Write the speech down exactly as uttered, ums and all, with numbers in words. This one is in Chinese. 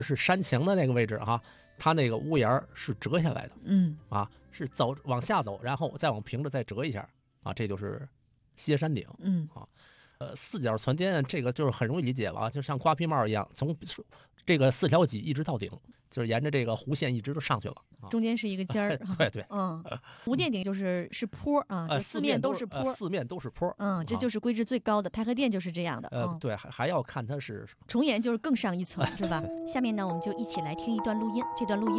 是山墙的那个位置哈、啊，它那个屋檐是折下来的， 嗯啊，是走往下走，然后再往平着再折一下啊，这就是歇山顶。 嗯啊，呃，四角攒尖这个就是很容易理解了啊，就像瓜皮帽一样，从这个四条脊一直到顶，就是沿着这个弧线一直都上去了，啊、 中间是一个尖儿。 对对， 嗯，无殿顶就是是坡啊，这四面都是坡， 呃、四面都是坡。 嗯，这就是规制最高的太和殿就是这样的。 呃，对，还还要看它是重檐就是更上一层，是吧？下面呢，我们就一起来听一段录音，这段录音。